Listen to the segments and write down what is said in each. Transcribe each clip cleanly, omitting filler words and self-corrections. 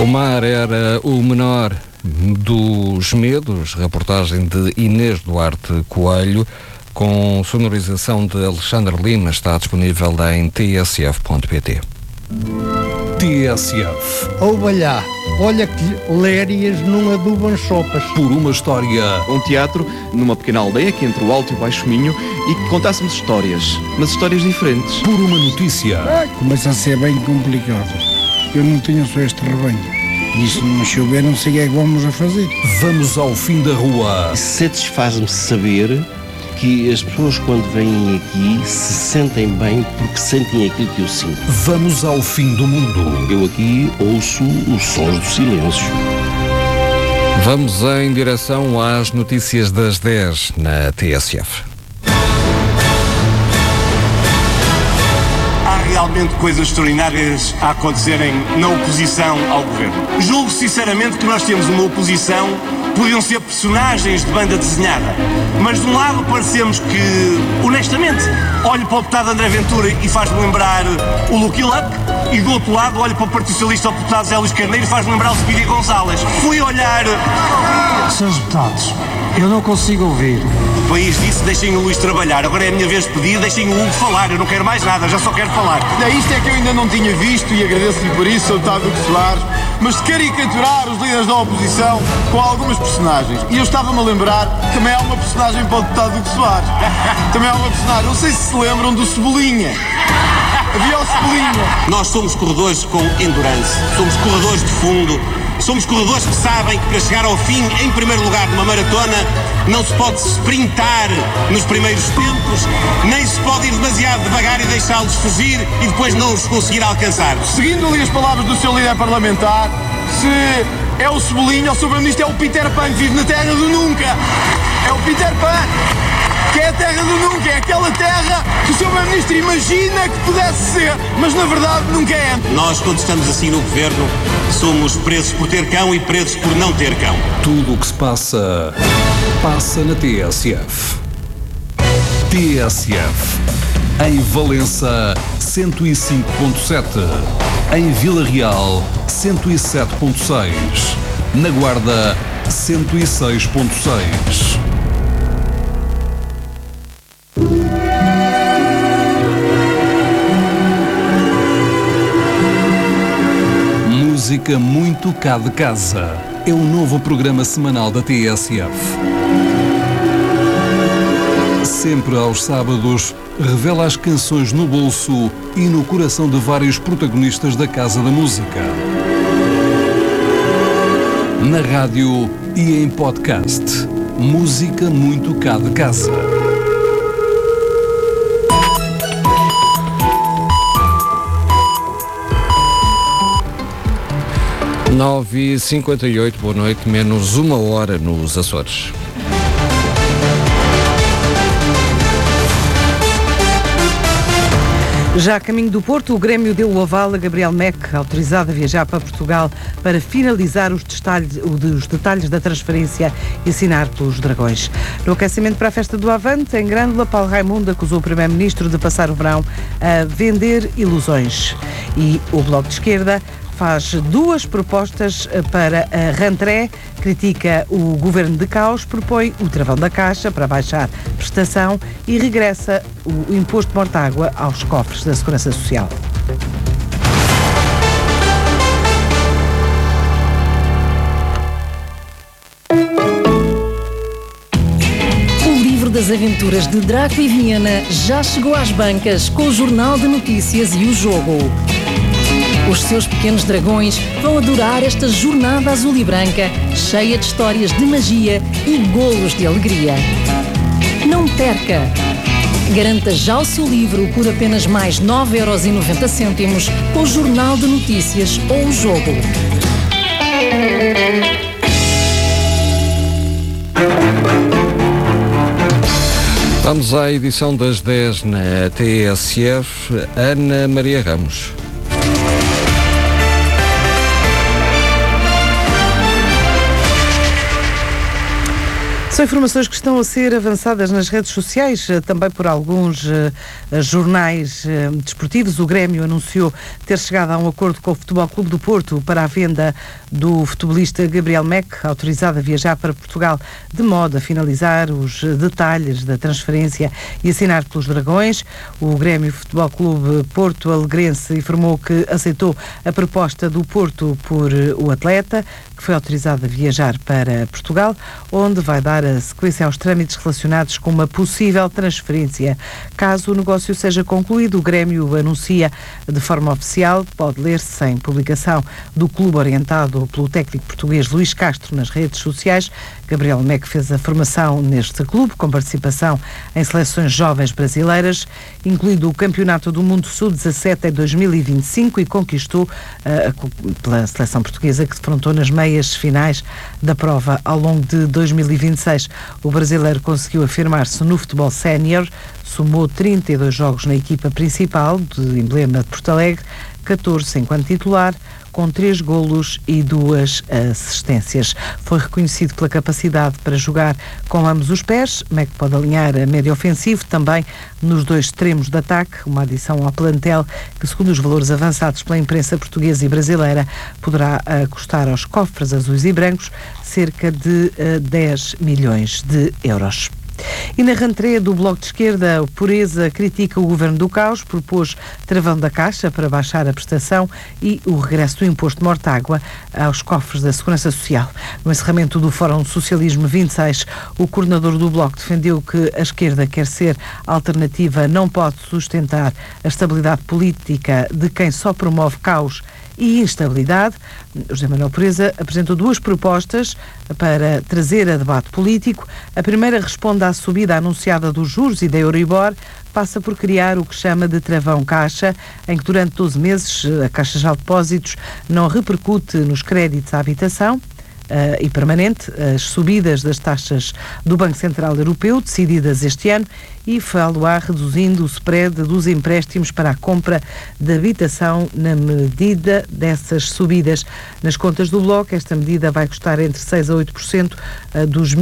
O mar era o menor dos medos, reportagem de Inês Duarte Coelho, com sonorização de Alexandre Lima, está disponível em tsf.pt. TSF. Ouve olha que lérias não adubam sopas. Por uma história. Um teatro numa pequena aldeia aqui entre o Alto e o Baixo Minho e que contássemos histórias, mas histórias diferentes. Por uma notícia. Começa a ser bem complicado. Eu não tenho só este rebanho. E se não chover, não sei o que é que vamos a fazer. Vamos ao fim da rua. Satisfaz-me saber que as pessoas, quando vêm aqui, se sentem bem porque sentem aquilo que eu sinto. Vamos ao fim do mundo. Eu aqui ouço os sons do silêncio. Vamos em direção às notícias das 10 na TSF. Há realmente coisas extraordinárias a acontecerem na oposição ao governo. Julgo sinceramente que nós temos uma oposição, podiam ser personagens de banda desenhada, mas de um lado parecemos que, honestamente, olho para o deputado André Ventura e faz-me lembrar o Lucky Luck, e do outro lado olho para o Partido Socialista ao deputado Zé Luís Carneiro e faz-me lembrar o Speedy Gonçalves. Fui olhar... Senhores deputados, eu não consigo ouvir. O país disse, deixem o Luís trabalhar, agora é a minha vez de pedir, deixem o Hugo falar, eu não quero mais nada, já só quero falar. Isto é que eu ainda não tinha visto e agradeço-lhe por isso, Sr. Deputado Duque Soares, mas de caricaturar os líderes da oposição com algumas personagens. E eu estava-me a lembrar, também há uma personagem para o Deputado Duque Soares. Também há uma personagem, não sei se se lembram do Cebolinha. Havia o Cebolinha. Nós somos corredores com endurance, somos corredores de fundo, somos corredores que sabem que para chegar ao fim, em primeiro lugar numa maratona, não se pode sprintar nos primeiros tempos, nem se pode ir demasiado devagar e deixá-los fugir e depois não os conseguir alcançar. Seguindo ali as palavras do seu líder parlamentar, se é o Cebolinha, o Sr. Primeiro-Ministro é o Peter Pan que vive na terra do nunca. É o Peter Pan, que é a terra do nunca, é aquela terra que o Sr. Primeiro-Ministro imagina que pudesse ser, mas na verdade nunca é. Nós, quando estamos assim no governo, somos presos por ter cão e presos por não ter cão. Tudo o que se passa, passa na TSF. TSF. Em Valença, 105.7. Em Vila Real, 107.6. Na Guarda, 106.6. Música muito cá de casa. É o novo programa semanal da TSF. Sempre aos sábados, revela as canções no bolso e no coração de vários protagonistas da Casa da Música. Na rádio e em podcast. Música muito cá de casa. Nove e 58, boa noite, menos uma hora nos Açores. Já a caminho do Porto, o Grêmio deu o aval a Gabriel Meck, autorizado a viajar para Portugal para finalizar os detalhes da transferência e assinar pelos Dragões. No aquecimento para a festa do Avante, em Grândola, Paulo Raimundo acusou o Primeiro-Ministro de passar o verão a vender ilusões. E o Bloco de Esquerda faz duas propostas para a Rantré, critica o governo de caos, propõe o travão da Caixa para baixar prestação e regressa o imposto de mortágua aos cofres da Segurança Social. O livro das aventuras de Draco e Viena já chegou às bancas com o Jornal de Notícias e o Jogo. Os seus pequenos dragões vão adorar esta jornada azul e branca, cheia de histórias de magia e golos de alegria. Não perca! Garanta já o seu livro por apenas mais 9,90€ com o Jornal de Notícias ou o Jogo. Vamos à edição das 10 na TSF. Ana Maria Ramos. São informações que estão a ser avançadas nas redes sociais, também por alguns jornais desportivos. O Grêmio anunciou ter chegado a um acordo com o Futebol Clube do Porto para a venda do futebolista Gabriel Meck, autorizado a viajar para Portugal, de modo a finalizar os detalhes da transferência e assinar pelos Dragões. O Grêmio Futebol Clube Porto Alegrense informou que aceitou a proposta do Porto por o atleta, que foi autorizado a viajar para Portugal, onde vai dar a sequência aos trâmites relacionados com uma possível transferência. Caso o negócio seja concluído, o Grêmio anuncia de forma oficial, pode ler-se em publicação do clube orientado pelo técnico português Luís Castro nas redes sociais. Gabriel Meck fez a formação neste clube, com participação em seleções jovens brasileiras, incluindo o Campeonato do Mundo Sub-17 em 2025 e conquistou pela seleção portuguesa, que defrontou nas meias finais da prova ao longo de 2026. O brasileiro conseguiu afirmar-se no futebol sénior, somou 32 jogos na equipa principal de emblema de Porto Alegre, 14 enquanto titular, com 3 golos e 2 assistências. Foi reconhecido pela capacidade para jogar com ambos os pés. Meck pode alinhar a médio ofensivo também nos 2 extremos de ataque, uma adição ao plantel que, segundo os valores avançados pela imprensa portuguesa e brasileira, poderá custar aos cofres azuis e brancos cerca de 10 milhões de euros. E na rentrée do Bloco de Esquerda, o Pureza critica o Governo do Caos, propôs travão da Caixa para baixar a prestação e o regresso do imposto Mortágua aos cofres da Segurança Social. No encerramento do Fórum Socialismo 26, o coordenador do Bloco defendeu que a esquerda quer ser alternativa, não pode sustentar a estabilidade política de quem só promove caos e instabilidade. José Manuel Pureza apresentou 2 propostas para trazer a debate político. A primeira responde à subida anunciada dos juros e da Euribor, passa por criar o que chama de travão caixa, em que durante 12 meses a Caixa de Depósitos não repercute nos créditos à habitação e permanente as subidas das taxas do Banco Central Europeu, decididas este ano, e falo-á reduzindo o spread dos empréstimos para a compra de habitação na medida dessas subidas. Nas contas do Bloco, esta medida vai custar entre 6% a 8% dos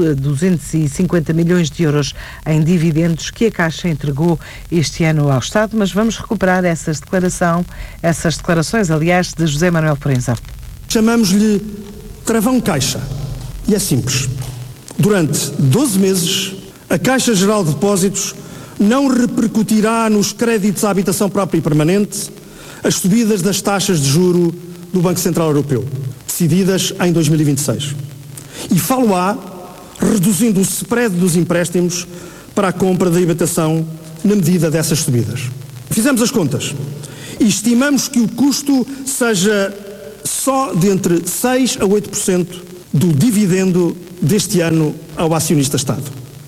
1.250 milhões de euros em dividendos que a Caixa entregou este ano ao Estado, mas vamos recuperar essas declarações, aliás, de José Manuel Pureza. Chamamos-lhe travão caixa. E é simples. Durante 12 meses, a Caixa Geral de Depósitos não repercutirá nos créditos à habitação própria e permanente as subidas das taxas de juro do Banco Central Europeu, decididas em 2026. E falo-á reduzindo o spread dos empréstimos para a compra da habitação na medida dessas subidas. Fizemos as contas e estimamos que o custo seja só de entre 6% a 8% do dividendo deste ano ao acionista Estado.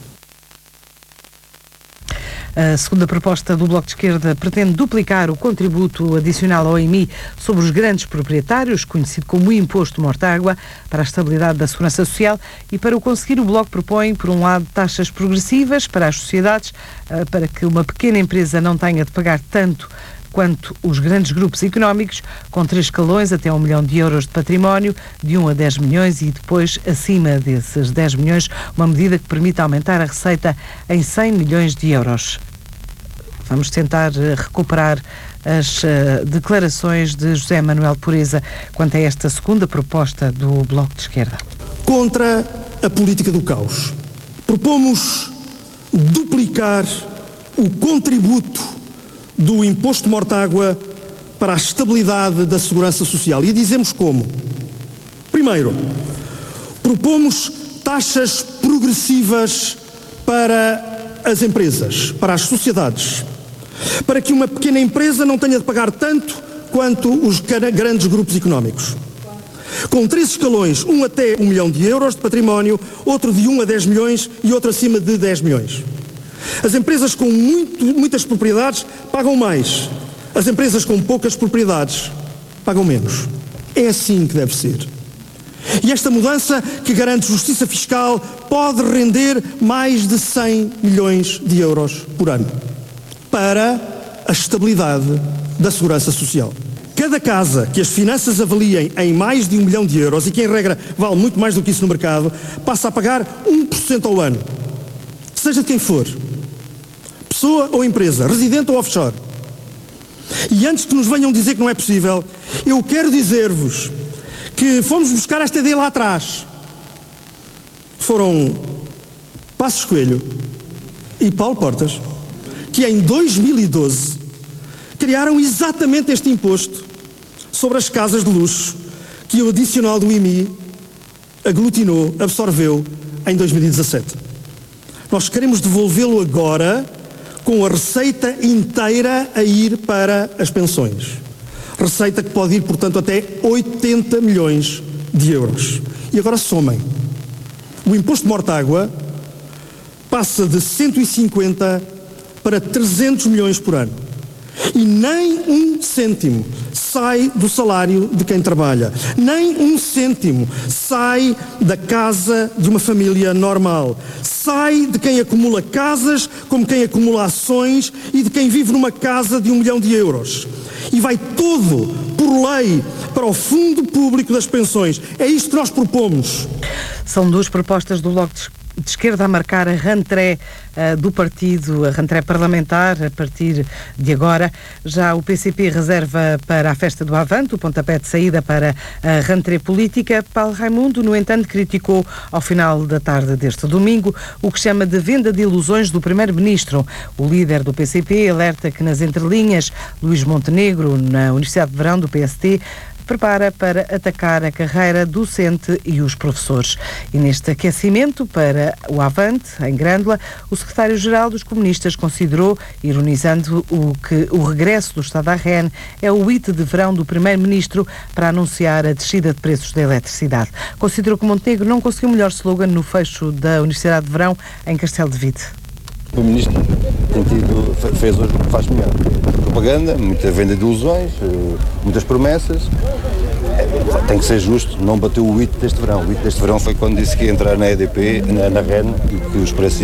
A segunda proposta do Bloco de Esquerda pretende duplicar o contributo adicional ao IMI sobre os grandes proprietários, conhecido como o Imposto Mortágua, para a estabilidade da Segurança Social, e para o conseguir o Bloco propõe, por um lado, taxas progressivas para as sociedades, para que uma pequena empresa não tenha de pagar tanto quanto os grandes grupos económicos, com 3 escalões até 1 milhão de euros de património, de 1 a 10 milhões e depois, acima desses 10 milhões, uma medida que permite aumentar a receita em 100 milhões de euros. Vamos tentar recuperar as declarações de José Manuel Pureza quanto a esta segunda proposta do Bloco de Esquerda. Contra a política do caos, propomos duplicar o contributo do Imposto Mortágua para a estabilidade da Segurança Social. E dizemos como. Primeiro, propomos taxas progressivas para as empresas, para as sociedades, para que uma pequena empresa não tenha de pagar tanto quanto os grandes grupos económicos. Com 3 escalões, um até 1 milhão de euros de património, outro de 1 a 10 milhões e outro acima de 10 milhões. As empresas com muitas propriedades pagam mais. As empresas com poucas propriedades pagam menos. É assim que deve ser. E esta mudança, que garante justiça fiscal, pode render mais de 100 milhões de euros por ano para a estabilidade da Segurança Social. Cada casa que as finanças avaliem em mais de 1 milhão de euros, e que em regra vale muito mais do que isso no mercado, passa a pagar 1% ao ano. Seja de quem for. Pessoa ou empresa, residente ou offshore. E antes que nos venham dizer que não é possível, eu quero dizer-vos que fomos buscar esta ideia lá atrás. Foram Passos Coelho e Paulo Portas, que em 2012 criaram exatamente este imposto sobre as casas de luxo que o adicional do IMI aglutinou, absorveu em 2017. Nós queremos devolvê-lo agora com a receita inteira a ir para as pensões. Receita que pode ir, portanto, até 80 milhões de euros. E agora somem. O imposto de mortágua passa de 150 para 300 milhões por ano. E nem 1 cêntimo sai do salário de quem trabalha. Nem 1 cêntimo sai da casa de uma família normal. Sai de quem acumula casas, como quem acumula ações, e de quem vive numa casa de 1 milhão de euros. E vai todo, por lei, para o Fundo Público das Pensões. É isto que nós propomos. São duas propostas do Bloco de Esquerda a marcar a rentrée do partido, a rentrée parlamentar, a partir de agora. Já o PCP reserva para a festa do Avante o pontapé de saída para a rentrée política. Paulo Raimundo, no entanto, criticou ao final da tarde deste domingo o que chama de venda de ilusões do Primeiro-Ministro. O líder do PCP alerta que, nas entrelinhas, Luís Montenegro, na Universidade de Verão do PST, prepara para atacar a carreira docente e os professores. E neste aquecimento para o Avante, em Grândola, o secretário-geral dos comunistas considerou, ironizando, que o regresso do Estado à REN é o hito de verão do Primeiro-Ministro para anunciar a descida de preços da eletricidade. Considerou que Montenegro não conseguiu melhor slogan no fecho da Universidade de Verão em Castelo de Vide. O Ministro fez hoje o que faz melhor. Propaganda, muita venda de ilusões, muitas promessas. Tem que ser justo, não bateu o hito deste verão. O hito deste verão foi quando disse que ia entrar na EDP, na REN, e que os preços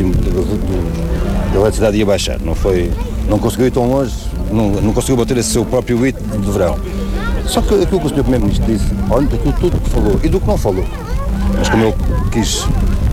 da eletricidade ia baixar. Não conseguiu ir tão longe, não conseguiu bater esse seu próprio hito de verão. Só que aquilo que o Sr. Primeiro-Ministro disse, olha, daquilo tudo que falou e do que não falou. Mas como ele quis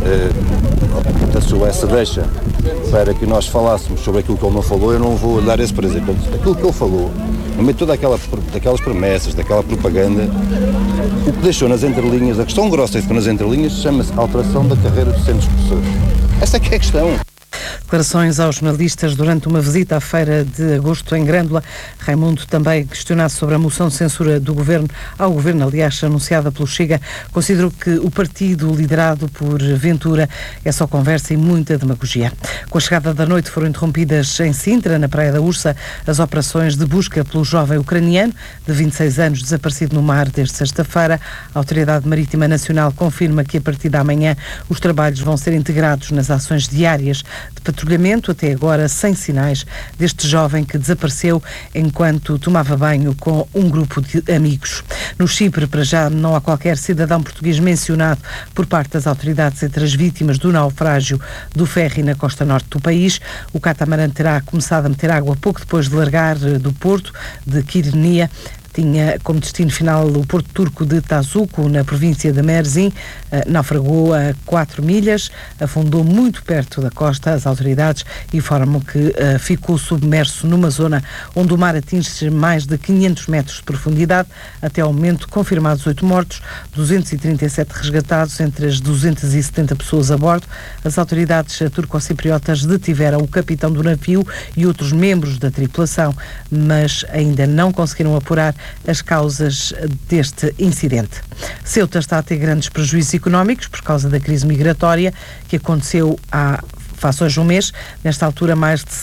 essa deixa para que nós falássemos sobre aquilo que ele não falou, eu não vou dar esse prazer. Aquilo que ele falou, no meio de toda daquelas promessas, daquela propaganda, o que deixou nas entrelinhas, a questão grossa que ficou nas entrelinhas, chama-se alteração da carreira docente dos professores. Essa é que é a questão. Declarações aos jornalistas durante uma visita à Feira de Agosto em Grândola. Raimundo, também questionado sobre a moção de censura do Governo, ao Governo, aliás, anunciada pelo Chega, considerou que o partido liderado por Ventura é só conversa e muita demagogia. Com a chegada da noite foram interrompidas em Sintra, na Praia da Ursa, as operações de busca pelo jovem ucraniano de 26 anos desaparecido no mar desde sexta-feira. A Autoridade Marítima Nacional confirma que a partir da manhã os trabalhos vão ser integrados nas ações diárias de patrulhamento, até agora sem sinais deste jovem que desapareceu enquanto tomava banho com um grupo de amigos. No Chipre, para já, não há qualquer cidadão português mencionado por parte das autoridades entre as vítimas do naufrágio do ferry na costa norte do país. O catamarã terá começado a meter água pouco depois de largar do porto de Quirnia. Tinha como destino final o porto turco de Tazuco, na província de Mersin. Naufragou a 4 milhas, afundou muito perto da costa. As autoridades informam que ficou submerso numa zona onde o mar atinge mais de 500 metros de profundidade. Até ao momento, confirmados 8 mortos, 237 resgatados entre as 270 pessoas a bordo. As autoridades turco-cipriotas detiveram o capitão do navio e outros membros da tripulação, mas ainda não conseguiram apurar as causas deste incidente. Ceuta está a ter grandes prejuízos económicos por causa da crise migratória que aconteceu faz hoje um mês. Nessa altura, mais de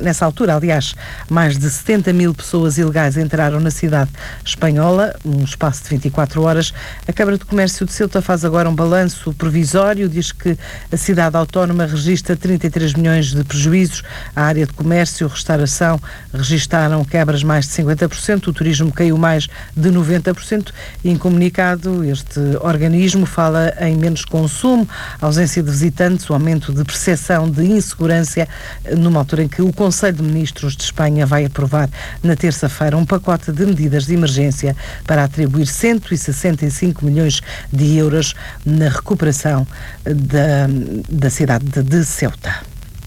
70 mil pessoas ilegais entraram na cidade espanhola, um espaço de 24 horas. A Câmara de Comércio de Ceuta faz agora um balanço provisório, diz que a cidade autónoma registra 33 milhões de prejuízos. A área de comércio e restauração registaram quebras mais de 50%, o turismo caiu mais de 90% e, em comunicado, este organismo fala em menos consumo, ausência de visitantes, o aumento de percepção situação de insegurança, numa altura em que o Conselho de Ministros de Espanha vai aprovar na terça-feira um pacote de medidas de emergência para atribuir 165 milhões de euros na recuperação da cidade de Ceuta.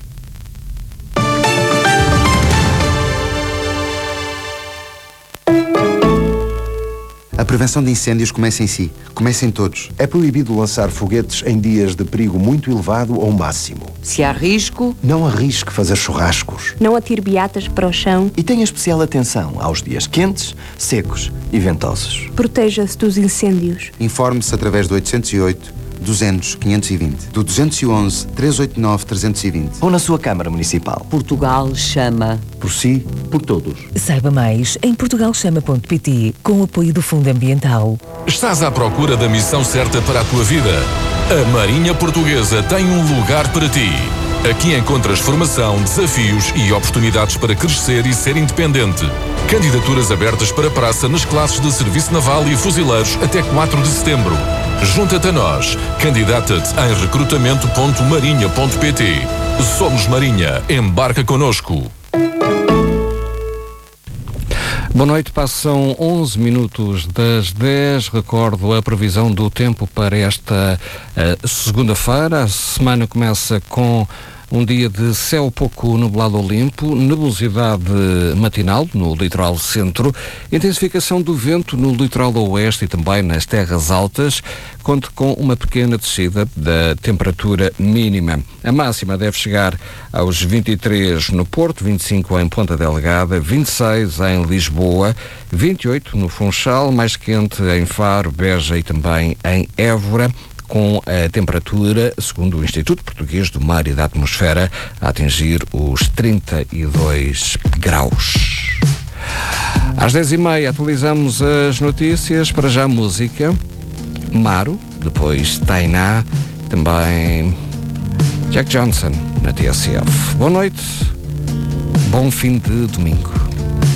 A prevenção de incêndios começa em si. Começa em todos. É proibido lançar foguetes em dias de perigo muito elevado ou máximo. Se há risco, não arrisque fazer churrascos. Não atire beatas para o chão. E tenha especial atenção aos dias quentes, secos e ventosos. Proteja-se dos incêndios. Informe-se através do 808 200 520, do 211 389 320 ou na sua Câmara Municipal. Portugal chama. Por si, por todos. Saiba mais em portugalchama.pt, com o apoio do Fundo Ambiental. Estás à procura da missão certa para a tua vida? A Marinha Portuguesa tem um lugar para ti. Aqui encontras formação, desafios e oportunidades para crescer e ser independente. Candidaturas abertas para praça nas classes de Serviço Naval e Fuzileiros até 4 de setembro. Junta-te a nós. Candidata-te em recrutamento.marinha.pt. Somos Marinha. Embarca connosco. Boa noite, passam 11 minutos das 10. Recordo a previsão do tempo para esta segunda-feira. A semana começa com um dia de céu pouco nublado ou limpo, nebulosidade matinal no litoral centro, intensificação do vento no litoral oeste e também nas terras altas, conto com uma pequena descida da temperatura mínima. A máxima deve chegar aos 23 no Porto, 25 em Ponta Delgada, 26 em Lisboa, 28 no Funchal, mais quente em Faro, Beja e também em Évora, com a temperatura, segundo o Instituto Português do Mar e da Atmosfera, a atingir os 32 graus. Às 10h30 atualizamos as notícias, para já música. Maro, depois Tainá, também Jack Johnson na TSF. Boa noite, bom fim de domingo.